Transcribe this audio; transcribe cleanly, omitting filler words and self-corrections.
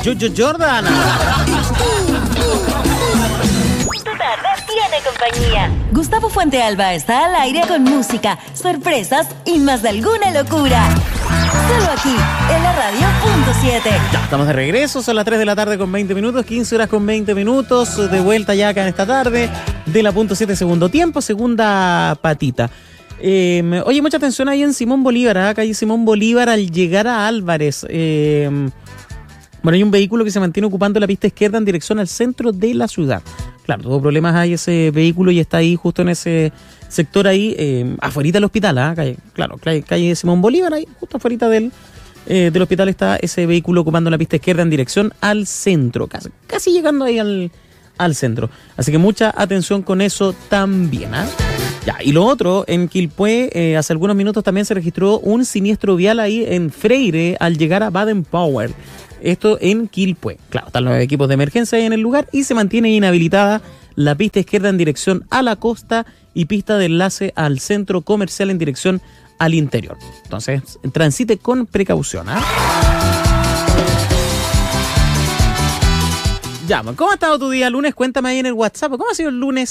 Jordan. Tiene compañía. Gustavo Fuentealba está al aire con música, sorpresas y más de alguna locura. Solo aquí, en la radio.7. Ya, estamos de regreso, son las 3 de la tarde con 20 minutos, 15 horas con 20 minutos, de vuelta ya acá en esta tarde, de la .7 segundo tiempo, segunda patita. Oye, mucha atención ahí en Simón Bolívar, calle Simón Bolívar, al llegar a Álvarez. Bueno, hay un vehículo que se mantiene ocupando la pista izquierda en dirección al centro de la ciudad. Claro, tuvo problemas ahí ese vehículo y está ahí justo en ese sector ahí, afuerita del hospital, calle Simón Bolívar, ahí justo afuerita del hospital está ese vehículo ocupando la pista izquierda en dirección al centro, casi llegando ahí al centro. Así que mucha atención con eso también, Ya, y lo otro, en Quilpué, hace algunos minutos también se registró un siniestro vial ahí en Freire al llegar a Baden Powell. Esto en Quilpué. Claro, están los equipos de emergencia ahí en el lugar y se mantiene inhabilitada la pista izquierda en dirección a la costa y pista de enlace al centro comercial en dirección al interior. Entonces, transite con precaución. Ya, ¿cómo ha estado tu día lunes? Cuéntame ahí en el WhatsApp. ¿Cómo ha sido el lunes?